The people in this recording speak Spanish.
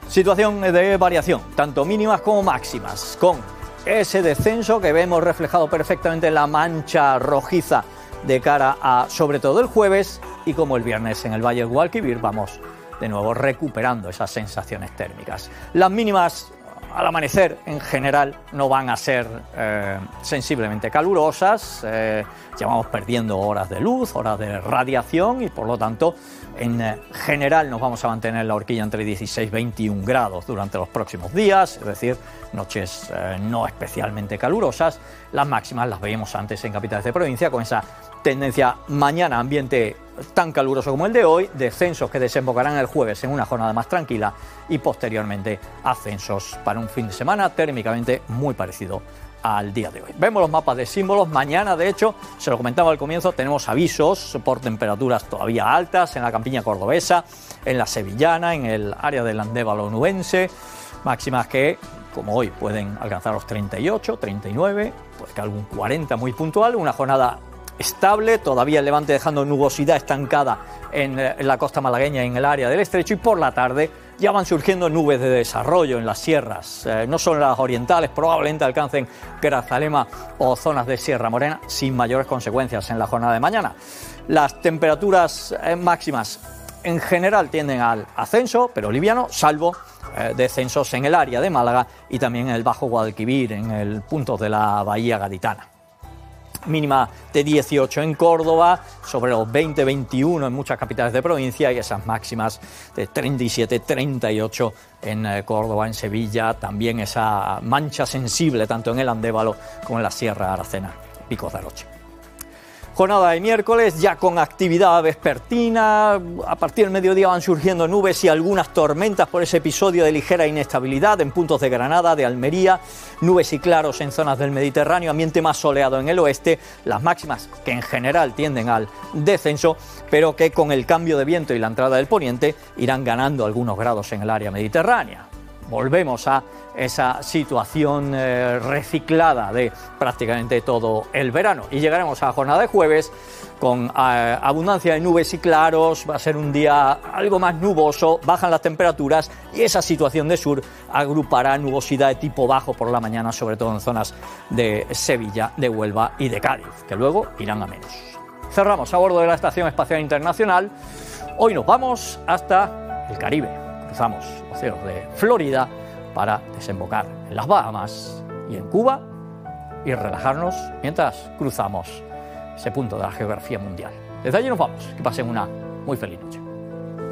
Situación de variación, tanto mínimas como máximas, con ese descenso que vemos reflejado perfectamente en la mancha rojiza de cara a, sobre todo el jueves, y como el viernes en el Valle del Guadalquivir vamos de nuevo recuperando esas sensaciones térmicas. Las mínimas al amanecer en general no van a ser sensiblemente calurosas, ya vamos perdiendo horas de luz, horas de radiación y por lo tanto en general nos vamos a mantener en la horquilla entre 16 y 21 grados durante los próximos días, es decir, noches no especialmente calurosas. Las máximas las veíamos antes en capitales de provincia con esa tendencia mañana ambiente tan caluroso como el de hoy, descensos que desembocarán el jueves en una jornada más tranquila y posteriormente ascensos para un fin de semana térmicamente muy parecido al día de hoy. Vemos los mapas de símbolos. Mañana, de hecho, se lo comentaba al comienzo, tenemos avisos por temperaturas todavía altas en la campiña cordobesa, en la sevillana, en el área del Andévalo onubense, máximas que, como hoy, pueden alcanzar los 38, 39, pues que algún 40 muy puntual, una jornada estable, todavía el levante dejando nubosidad estancada en la costa malagueña y en el área del estrecho, y por la tarde ya van surgiendo nubes de desarrollo en las sierras, no solo en las orientales, probablemente alcancen Grazalema o zonas de Sierra Morena sin mayores consecuencias en la jornada de mañana. Las temperaturas máximas en general tienden al ascenso, pero liviano, salvo descensos en el área de Málaga y también en el Bajo Guadalquivir, en el punto de la Bahía Gaditana. Mínima de 18 en Córdoba, sobre los 20-21 en muchas capitales de provincia y esas máximas de 37-38 en Córdoba, en Sevilla, también esa mancha sensible tanto en el Andévalo como en la Sierra Aracena, Picos de Aroche. Jornada de miércoles ya con actividad vespertina, a partir del mediodía van surgiendo nubes y algunas tormentas por ese episodio de ligera inestabilidad en puntos de Granada, de Almería, nubes y claros en zonas del Mediterráneo, ambiente más soleado en el oeste, las máximas que en general tienden al descenso, pero que con el cambio de viento y la entrada del poniente irán ganando algunos grados en el área mediterránea. Volvemos a esa situación reciclada de prácticamente todo el verano y llegaremos a la jornada de jueves con abundancia de nubes y claros. Va a ser un día algo más nuboso, bajan las temperaturas y esa situación de sur agrupará nubosidad de tipo bajo por la mañana, sobre todo en zonas de Sevilla, de Huelva y de Cádiz, que luego irán a menos. Cerramos a bordo de la Estación Espacial Internacional. Hoy nos vamos hasta el Caribe. Cruzamos los cielos de Florida para desembocar en las Bahamas y en Cuba y relajarnos mientras cruzamos ese punto de la geografía mundial. Desde allí nos vamos. Que pasen una muy feliz noche.